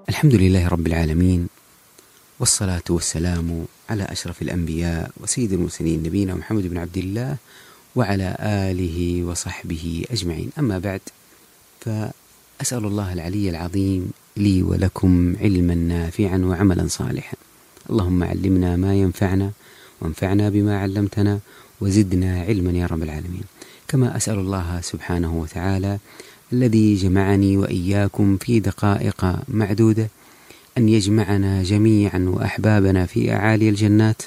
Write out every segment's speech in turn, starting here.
الحمد لله رب العالمين، والصلاة والسلام على أشرف الأنبياء وسيد المرسلين نبينا محمد بن عبد الله وعلى آله وصحبه أجمعين. أما بعد، فأسأل الله العلي العظيم لي ولكم علما نافعا وعملا صالحا. اللهم علمنا ما ينفعنا وانفعنا بما علمتنا وزدنا علما يا رب العالمين. كما أسأل الله سبحانه وتعالى الذي جمعني وإياكم في دقائق معدودة أن يجمعنا جميعا وأحبابنا في أعالي الجنات،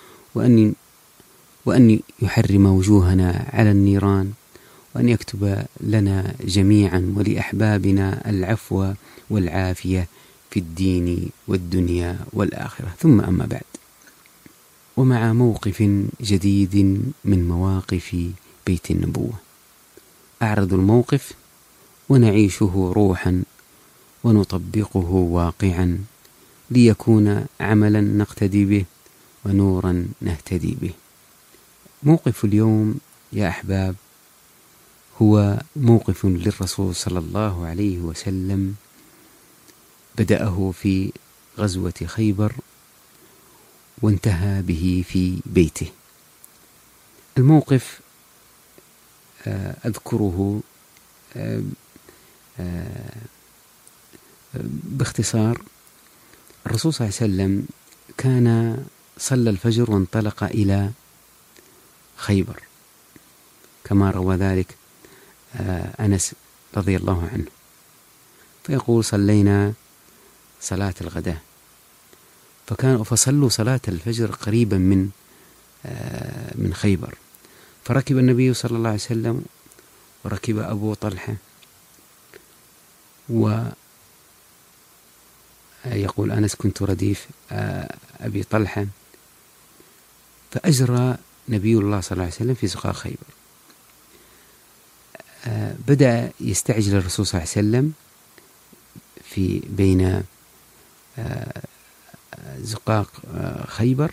وأن يحرم وجوهنا على النيران، وأن يكتب لنا جميعا ولأحبابنا العفو والعافية في الدين والدنيا والآخرة. ثم أما بعد، ومع موقف جديد من مواقف بيت النبوة، أعرض الموقف ونعيشه روحا ونطبقه واقعا ليكون عملا نقتدي به ونورا نهتدي به. موقف اليوم يا أحباب هو موقف للرسول صلى الله عليه وسلم، بدأه في غزوة خيبر وانتهى به في بيته. الموقف أذكره باختصار. الرسول صلى الله عليه وسلم كان صلى الفجر وانطلق إلى خيبر، كما روى ذلك أنس رضي الله عنه، فيقول: صلينا صلاة الغداء، فصلوا صلاة الفجر قريبا من خيبر، فركب النبي صلى الله عليه وسلم وركب أبو طلحة، ويقول أنس: كنت رديف أبي طلحة، فأجرى نبي الله صلى الله عليه وسلم في سقاء خيبر. بدأ يستعجل الرسول صلى الله عليه وسلم في بين زقاق خيبر،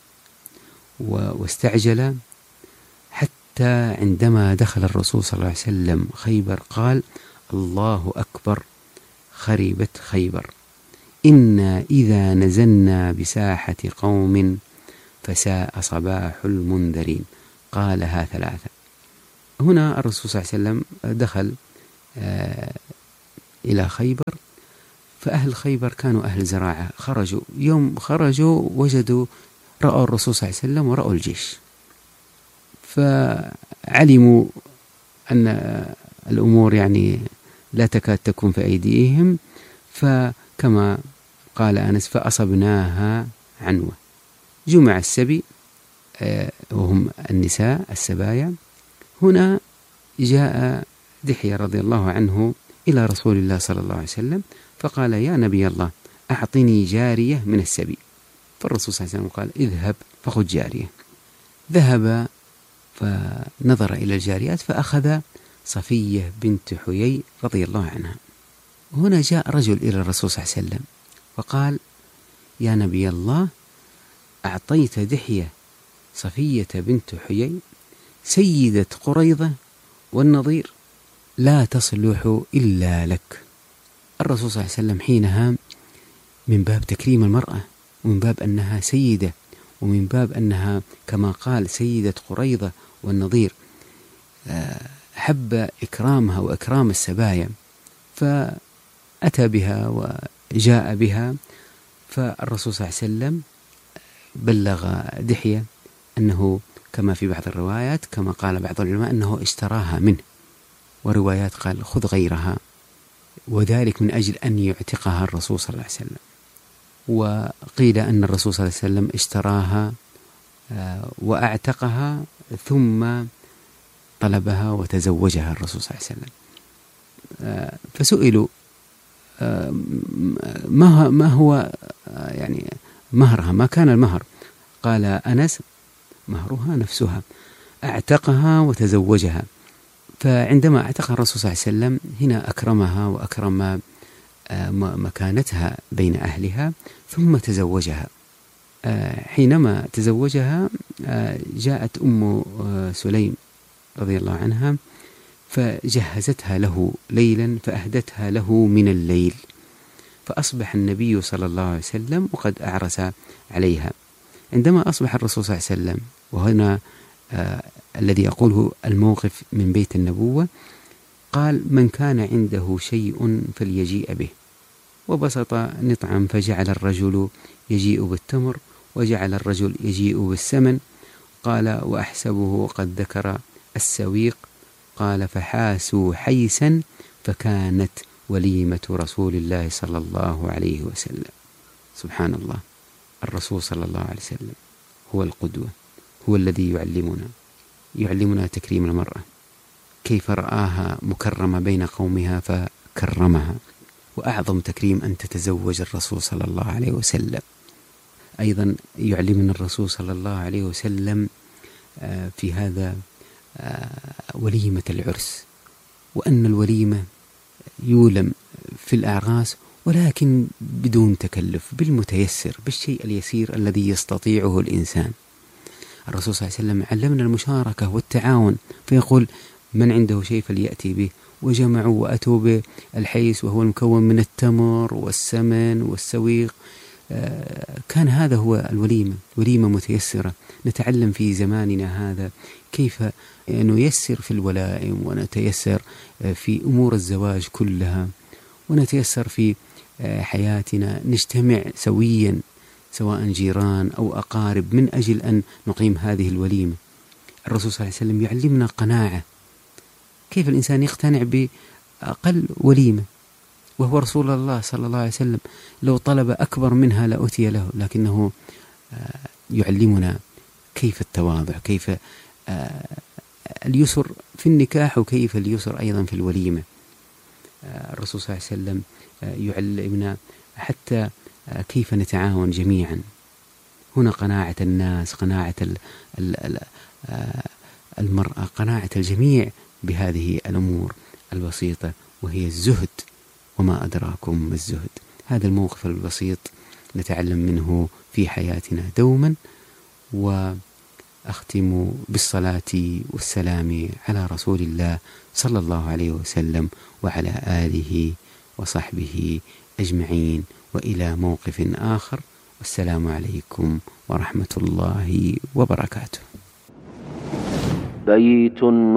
واستعجل حتى عندما دخل الرسول صلى الله عليه وسلم خيبر قال: الله أكبر، خربت خيبر، إنا إذا نزلنا بساحة قوم فساء صباح المنذرين. قالها 3. هنا الرسول صلى الله عليه وسلم دخل إلى خيبر، فأهل خيبر كانوا أهل زراعة، يوم خرجوا وجدوا، رأوا الرسول صلى الله عليه وسلم ورأوا الجيش، فعلموا أن الأمور يعني لا تكاد تكون في أيديهم، فكما قال أنس: فأصبناها عنوة. جمع السبي وهم النساء السبايا. هنا جاء دحية رضي الله عنه إلى رسول الله صلى الله عليه وسلم فقال: يا نبي الله، أعطني جارية من السبي. فالرسول صلى الله عليه وسلم قال: اذهب فخذ جارية. ذهب فنظر إلى الجاريات فأخذ صفية بنت حيي رضي الله عنها. هنا جاء رجل إلى الرسول صلى الله عليه وسلم وقال: يا نبي الله، أعطيت دحية صفية بنت حيي سيدة قريظة والنضير، لا تصلح إلا لك. الرسول صلى الله عليه وسلم حينها من باب تكريم المرأة، ومن باب أنها سيدة، ومن باب أنها كما قال سيدة قريظة والنضير، حب إكرامها وإكرام السبايا، فأتى بها وجاء بها. فالرسول صلى الله عليه وسلم بلغ دحية أنه كما في بعض الروايات، كما قال بعض العلماء، أنه اشتراها منه، وروايات قال خذ غيرها، وذلك من أجل أن يعتقها الرسول صلى الله عليه وسلم. وقيل أن الرسول صلى الله عليه وسلم اشتراها وأعتقها ثم طلبها وتزوجها الرسول صلى الله عليه وسلم. فسئلوا ما هو يعني مهرها، ما كان المهر؟ قال أنس: مهرها نفسها، أعتقها وتزوجها. فعندما أعتقها الرسول صلى الله عليه وسلم هنا أكرمها وأكرم مكانتها بين أهلها، ثم تزوجها. حينما تزوجها جاءت أم سليم رضي الله عنها فجهزتها له ليلا، فأهدتها له من الليل، فأصبح النبي صلى الله عليه وسلم وقد أعرس عليها. عندما أصبح الرسول صلى الله عليه وسلم، وهنا الذي أقوله الموقف من بيت النبوة، قال: من كان عنده شيء فليجيء به، وبسط نطعا، فجعل الرجل يجيء بالتمر، وجعل الرجل يجيء بالسمن. قال: وأحسبه قد ذكر السويق. قال: فحاسوا حيسا، فكانت وليمة رسول الله صلى الله عليه وسلم. سبحان الله، الرسول صلى الله عليه وسلم هو القدوة، هو الذي يعلمنا تكريم المرأة، كيف رآها مكرمة بين قومها فكرمها. وأعظم تكريم أن تتزوج الرسول صلى الله عليه وسلم. أيضا يعلمنا الرسول صلى الله عليه وسلم في هذا وليمة العرس، وأن الوليمة يولم في الأعراس ولكن بدون تكلف، بالمتيسر، بالشيء اليسير الذي يستطيعه الإنسان. الرسول صلى الله عليه وسلم علمنا المشاركة والتعاون، فيقول: من عنده شيء فليأتي به. وجمعوا وأتوا بالحيس، وهو المكون من التمر والسمن والسويق. كان هذا هو الوليمة، وليمة متيسرة. نتعلم في زماننا هذا كيف نيسر في الولائم، ونتيسر في أمور الزواج كلها، ونتيسر في حياتنا، نجتمع سويا سواء جيران أو أقارب من أجل أن نقيم هذه الوليمة. الرسول صلى الله عليه وسلم يعلمنا قناعة، كيف الإنسان يقتنع بأقل وليمة، وهو رسول الله صلى الله عليه وسلم. لو طلب أكبر منها لأتي له، لكنه يعلمنا كيف التواضع، كيف اليسر في النكاح، وكيف اليسر أيضا في الوليمة. الرسول صلى الله عليه وسلم يعلمنا حتى كيف نتعاون جميعا. هنا قناعة الناس، قناعة المرأة، قناعة الجميع بهذه الأمور البسيطة، وهي الزهد. وما أدراكم ما الزهد. هذا الموقف البسيط نتعلم منه في حياتنا دوما. وأختم بالصلاة والسلام على رسول الله صلى الله عليه وسلم وعلى آله وصحبه أجمعين، وإلى موقف آخر، والسلام عليكم ورحمة الله وبركاته. بيت